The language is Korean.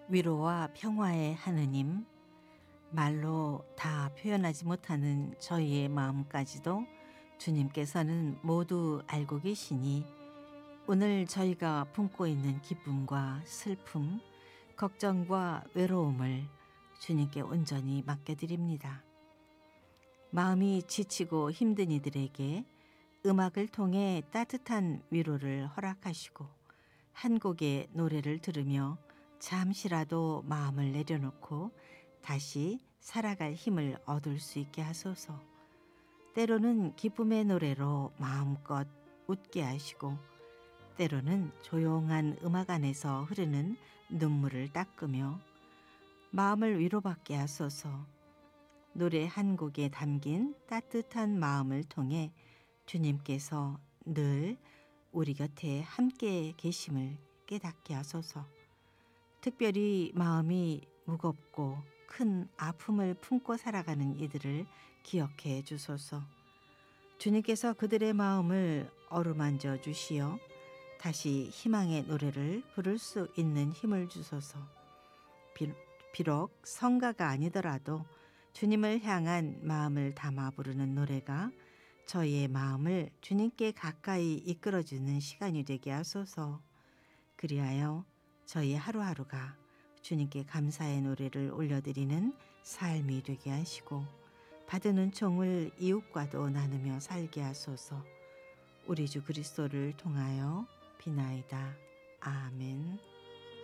위로와 평화의 하느님, 말로 다 표현하지 못하는 저희의 마음까지도 주님께서는 모두 알고 계시니 오늘 저희가 품고 있는 기쁨과 슬픔, 걱정과 외로움을 주님께 온전히 맡겨드립니다. 마음이 지치고 힘든 이들에게 음악을 통해 따뜻한 위로를 허락하시고 한 곡의 노래를 들으며 잠시라도 마음을 내려놓고 다시 살아갈 힘을 얻을 수 있게 하소서. 때로는 기쁨의 노래로 마음껏 웃게 하시고 때로는 조용한 음악 안에서 흐르는 눈물을 닦으며 마음을 위로받게 하소서. 노래 한 곡에 담긴 따뜻한 마음을 통해 주님께서 늘 우리 곁에 함께 계심을 깨닫게 하소서. 특별히 마음이 무겁고 큰 아픔을 품고 살아가는 이들을 기억해 주소서. 주님께서 그들의 마음을 어루만져 주시어 다시 희망의 노래를 부를 수 있는 힘을 주소서. 비록 성가가 아니더라도 주님을 향한 마음을 담아 부르는 노래가 저희의 마음을 주님께 가까이 이끌어주는 시간이 되게 하소서. 그리하여 저희 하루하루가 주님께 감사의 노래를 올려드리는 삶이 되게 하시고 받은 은총을 이웃과도 나누며 살게 하소서. 우리 주 그리스도를 통하여 비나이다. 아멘.